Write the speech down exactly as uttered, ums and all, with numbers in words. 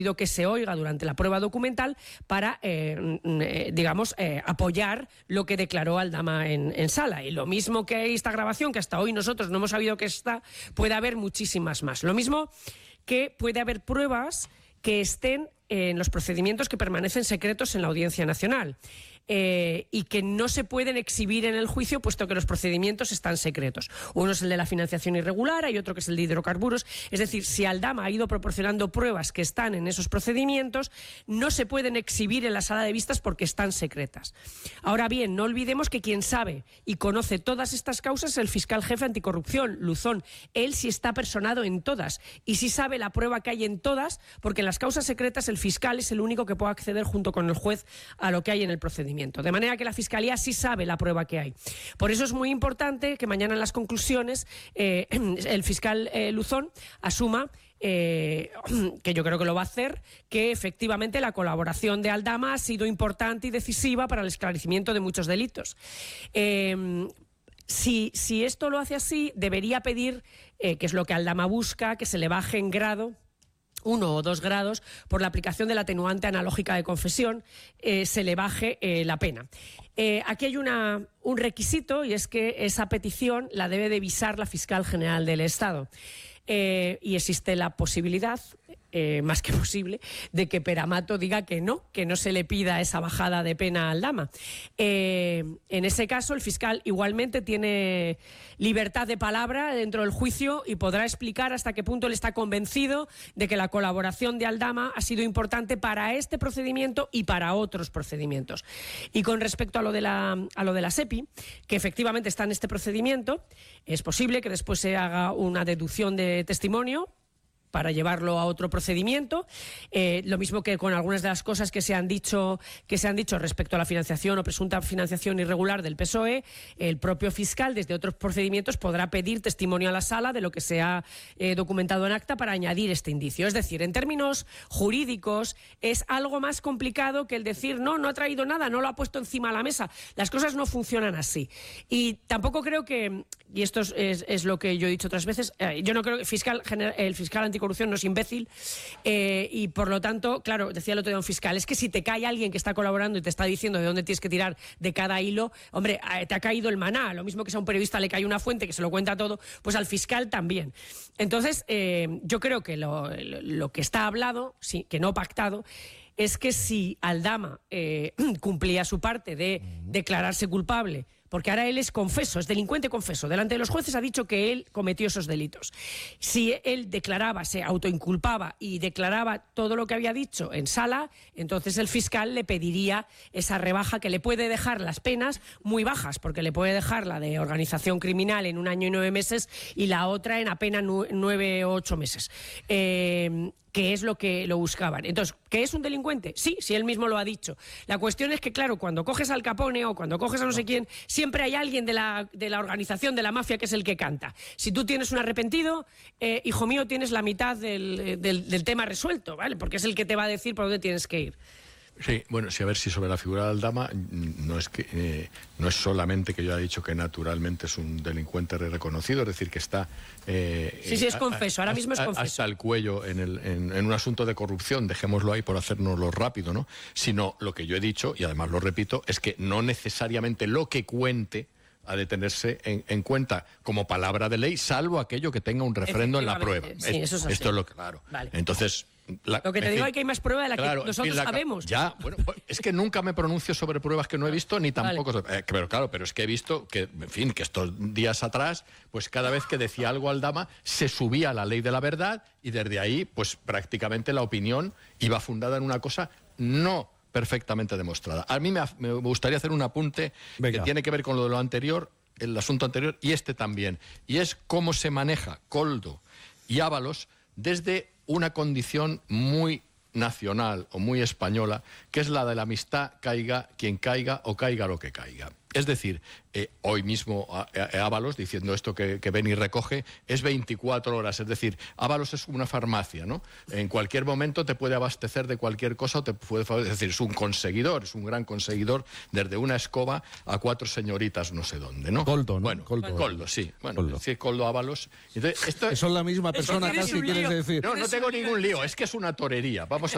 que se oiga durante la prueba documental para, eh, eh, digamos, eh, apoyar lo que declaró Aldama en, en sala. Y lo mismo que esta grabación, que hasta hoy nosotros no hemos sabido que está, puede haber muchísimas más. Lo mismo que puede haber pruebas que estén en los procedimientos que permanecen secretos en la Audiencia Nacional eh, y que no se pueden exhibir en el juicio puesto que los procedimientos están secretos. Uno es el de la financiación irregular, hay otro que es el de hidrocarburos. Es decir, si Aldama ha ido proporcionando pruebas que están en esos procedimientos, no se pueden exhibir en la sala de vistas porque están secretas. Ahora bien, no olvidemos que quien sabe y conoce todas estas causas es el fiscal jefe anticorrupción, Luzón. Él sí está personado en todas y sí sabe la prueba que hay en todas, porque en las causas secretas el fiscal es el único que puede acceder junto con el juez a lo que hay en el procedimiento. De manera que la Fiscalía sí sabe la prueba que hay. Por eso es muy importante que mañana en las conclusiones eh, el fiscal eh, Luzón asuma, eh, que yo creo que lo va a hacer, que efectivamente la colaboración de Aldama ha sido importante y decisiva para el esclarecimiento de muchos delitos. Eh, Si, si esto lo hace así, debería pedir, eh, que es lo que Aldama busca, que se le baje en grado, uno o dos grados, por la aplicación de la atenuante analógica de confesión, eh, se le baje eh, la pena. Eh, aquí hay una, un requisito, y es que esa petición la debe de visar la Fiscal General del Estado. Eh, y existe la posibilidad, eh, más que posible, de que Peramato diga que no, que no se le pida esa bajada de pena a Aldama. Eh, en ese caso, el fiscal igualmente tiene libertad de palabra dentro del juicio y podrá explicar hasta qué punto él está convencido de que la colaboración de Aldama ha sido importante para este procedimiento y para otros procedimientos. Y con respecto a lo de la, a lo de la SEPI, que efectivamente está en este procedimiento, es posible que después se haga una deducción de testimonio para llevarlo a otro procedimiento, eh, lo mismo que con algunas de las cosas que se han dicho que se han dicho respecto a la financiación o presunta financiación irregular del P S O E, el propio fiscal desde otros procedimientos podrá pedir testimonio a la sala de lo que se ha eh, documentado en acta para añadir este indicio. Es decir, en términos jurídicos es algo más complicado que el decir no, no ha traído nada, no lo ha puesto encima de la mesa. Las cosas no funcionan así. Y tampoco creo que, y esto es, es, es lo que yo he dicho otras veces, eh, yo no creo que el fiscal, el fiscal anticorrupción corrupción no es imbécil eh, y por lo tanto, claro, decía el otro día un fiscal, es que si te cae alguien que está colaborando y te está diciendo de dónde tienes que tirar de cada hilo, hombre, te ha caído el maná, lo mismo que si a un periodista le cae una fuente que se lo cuenta todo, pues al fiscal también. Entonces, eh, yo creo que lo, lo que está hablado, sí, que no pactado, es que si Aldama eh, cumplía su parte de declararse culpable, porque ahora él es confeso, es delincuente confeso, delante de los jueces ha dicho que él cometió esos delitos. Si él declaraba, se autoinculpaba y declaraba todo lo que había dicho en sala, entonces el fiscal le pediría esa rebaja que le puede dejar las penas muy bajas, porque le puede dejar la de organización criminal en un año y nueve meses y la otra en apenas nueve o ocho meses. Eh, que es lo que lo buscaban. Entonces, ¿qué es un delincuente? Sí, sí, él mismo lo ha dicho. La cuestión es que, claro, cuando coges al Capone o cuando coges a no sé quién, siempre hay alguien de la, de la organización, de la mafia, que es el que canta. Si tú tienes un arrepentido, eh, hijo mío, tienes la mitad del, del, del tema resuelto, ¿vale? Porque es el que te va a decir por dónde tienes que ir. Sí, bueno, sí, a ver si sobre la figura de Aldama, no es que eh, no es solamente que yo haya dicho que naturalmente es un delincuente reconocido, es decir, que está... Eh, sí, sí, es confeso, ahora mismo es confeso. Hasta el cuello en, el, en, en un asunto de corrupción, dejémoslo ahí por hacérnoslo rápido, ¿no? Sino lo que yo he dicho, y además lo repito, es que no necesariamente lo que cuente ha de tenerse en, en cuenta como palabra de ley, salvo aquello que tenga un refrendo en la prueba. Sí, eso es así. Esto es lo que, claro. Vale. Entonces... La, lo que te digo es que hay más prueba de la claro, que nosotros la, sabemos. Ya, bueno, es que nunca me pronuncio sobre pruebas que no he visto, ni tampoco... Vale. Eh, pero claro, pero es que he visto que, en fin, que estos días atrás, pues cada vez que decía algo Aldama, se subía a la ley de la verdad y desde ahí, pues prácticamente la opinión iba fundada en una cosa no perfectamente demostrada. A mí me, me gustaría hacer un apunte Venga. que tiene que ver con lo de lo anterior, el asunto anterior, y este también, y es cómo se maneja Koldo y Ábalos desde una condición muy nacional o muy española, que es la de la amistad, caiga quien caiga o caiga lo que caiga. Es decir, eh, hoy mismo Ábalos, diciendo esto que, que Beni recoge, es veinticuatro horas. Es decir, Ábalos es una farmacia, ¿no? En cualquier momento te puede abastecer de cualquier cosa o te puede... Es decir, es un conseguidor, es un gran conseguidor, desde una escoba a cuatro señoritas no sé dónde, ¿no? Koldo, ¿no? Bueno, Koldo, Koldo sí. Bueno, Koldo. sí, Koldo Ábalos. Entonces, esto... Son la misma persona casi, quieres decir. No, no tengo ningún lío, es que es una torería. Vamos a